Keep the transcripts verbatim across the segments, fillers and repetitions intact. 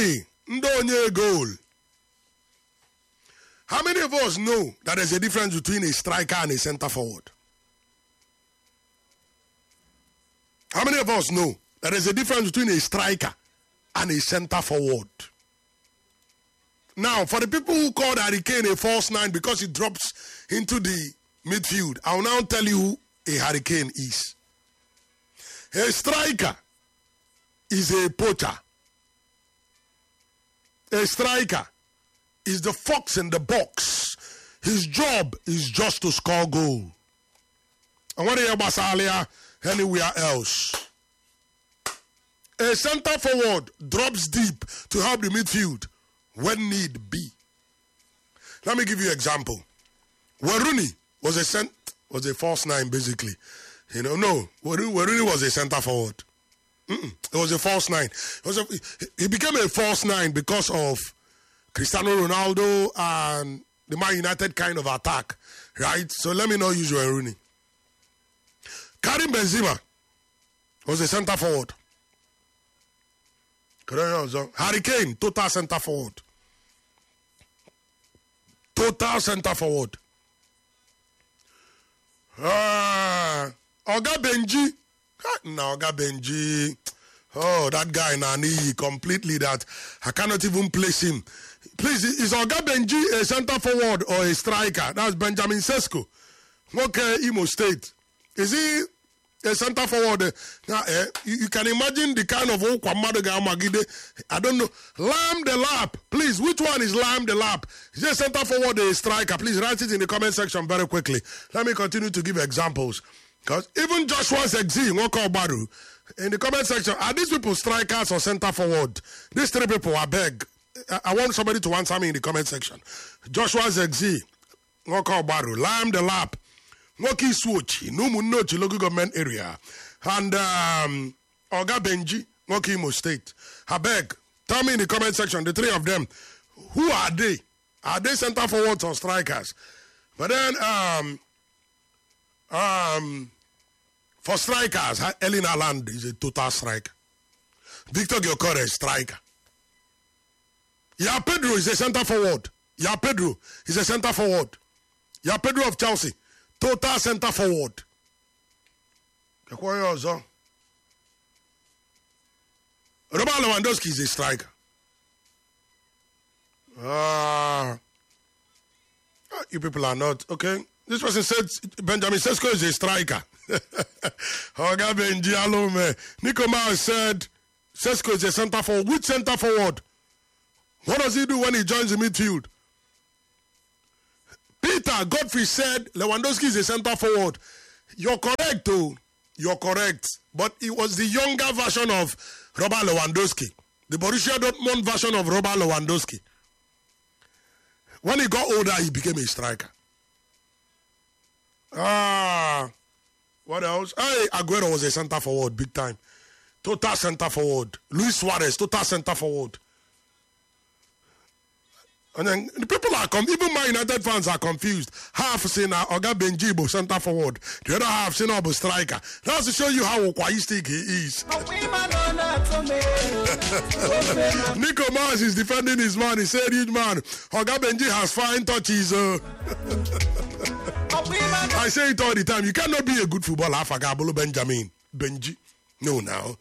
Rooney, Ndonye goal. How many of us know that there's a difference between a striker and a center forward? How many of us know that there's a difference between a striker and a center forward? Now, for the people who called Harry Kane a false nine because he drops into the midfield, I'll now tell you who a Harry Kane is. A striker is a poacher. A striker is the fox in the box. His job is just to score goal. And what are Basalia anywhere else? A center forward drops deep to help the midfield when need be. Let me give you an example. Rooney was a cent was a false nine basically. You know, no, Rooney was a center forward. Mm-mm. It was a false nine. It was a, he became a false nine because of Cristiano Ronaldo and the Man United kind of attack, right? So let me not use Wayne Rooney. Karim Benzema was a center forward. Harry Kane, total center forward. Total center forward. Ah, Oga Benji. No, Oga Benji. Oh, that guy Nani completely that I cannot even place him. Please, is Oga Benji a center forward or a striker? That's Benjamin Sesko. Okay, Imo State. Is he a center forward? Now, eh, you, you can imagine the kind of I don't know. Lam the lap. Please, which one is Lam the lap? Is he a center forward or a striker? Please write it in the comment section very quickly. Let me continue to give examples. Because even Joshua Zegzi, Woko Baru, in the comment section, are these people strikers or center forward? These three people, I beg. I, I want somebody to answer me in the comment section. Joshua Zegzi, Woko Baru, Lam the lap. Woki Swochi, Numunochi, local government area. And um, Oga Benji, Woki Imo State. I beg, tell me in the comment section, the three of them, who are they? Are they center forwards or strikers? But then, um, um, for strikers, Elin Haaland is a total striker. Victor Gyökeres is a striker. Ya Pedro is a center forward. Ya Pedro is a center forward. Ya Pedro of Chelsea. Total center forward. Robert Lewandowski is a striker. Ah, uh, you people are not okay. This person said Benjamin Sesko is a striker. Oga Benji Alome. Nico Miles said Sesko is a center forward. Which center forward? What does he do when he joins the midfield? Peter Godfrey said Lewandowski is a center forward. You're correct, though. You're correct. But it was the younger version of Robert Lewandowski. The Borussia Dortmund version of Robert Lewandowski. When he got older, he became a striker. Ah. What else? Hey, Aguero was a center forward, big time. Total center forward. Luis Suarez, total center forward. And then the people are confused. Even my United fans are confused. Half saying uh, Oga Benjibo center forward. The other half saying Obu striker. That's to show you how aquaistic he is. Nico Mars is defending his man. He said, huge man, Oga Benji has fine touches. Uh. I say it all the time. You cannot be a good footballer. Afagabolo Benjamin. Benji. No, now.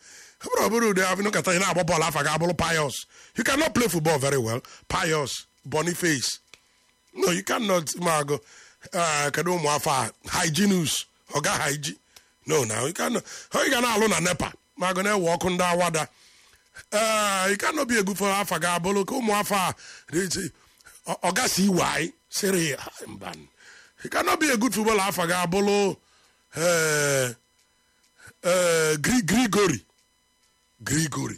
Pious. You cannot play football very well. Pious. Boniface. No, you cannot, Margo. Uh, hygienus. Oga hygiene. No, now you cannot. How you cannot alone a nepa? Margo ne walk on that water. Uh, you cannot be a good for Afaga Bolo. Come Wafa. Oga see why? Siri. He cannot be a good footballer. Afaga Bolo. Uh, uh, Grigori. Grigori.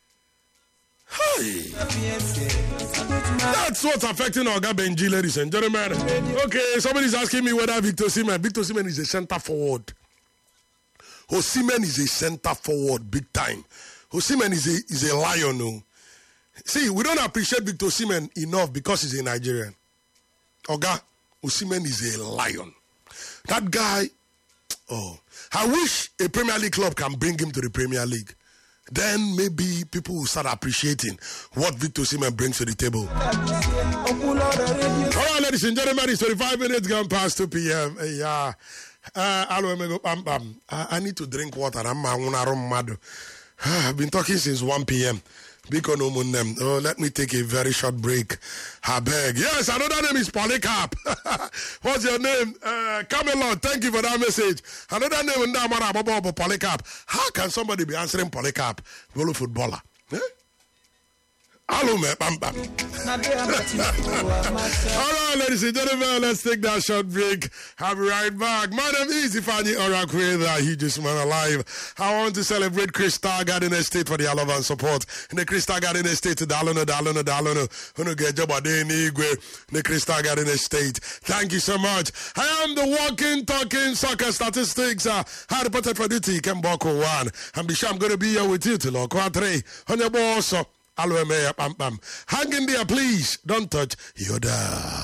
Hi. That's what's affecting Oga Benji, ladies and gentlemen. Okay, somebody's asking me whether Victor Osimhen. Victor Osimhen is a center forward. Osimhen is a center forward, big time. Osimhen is a is a lion. No. See, we don't appreciate Victor Osimhen enough because he's a Nigerian. Oga Osimhen is a lion. That guy. Oh, I wish a Premier League club can bring him to the Premier League. then maybe people will start appreciating what Victor Osimhen brings to the table. All right, ladies and gentlemen, it's twenty-five minutes gone past two p.m. Yeah. Uh, I need to drink water. I've been talking since one p.m. Oh, let me take a very short break. I beg. Yes, another name is Polycarp. What's your name? Uh, Camelot, thank you for that message. Another name is Polycarp. How can somebody be answering Polycarp? Golo footballer. Eh? Hello, man. Bam, bam. All right, ladies and gentlemen, let's take that short break. I'll be right back. My name is Ifani Orakweda, the hugest man alive. I want to celebrate Crystal Garden Estate for their love and support. In the Crystal Garden Estate, Dalono, Dalono, Dalono, Uno get job at the Crystal Garden Estate. Thank you so much. I am the walking, talking soccer statistics. Uh, how reported for duty, Kemboko one. I'm be sure I'm going to be here with you till Okwa on your boss. Hang in there, please. Don't touch your dial.